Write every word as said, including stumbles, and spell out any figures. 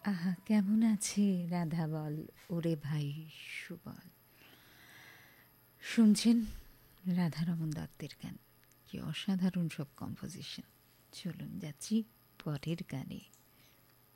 আহা কেমন আছে রাধা বল, ওরে ভাই সুবল। শুনছেন রাধারমণ দত্তের গান, কি অসাধারণ সব কম্পোজিশন। চলুন যাচ্ছি পরের গানে।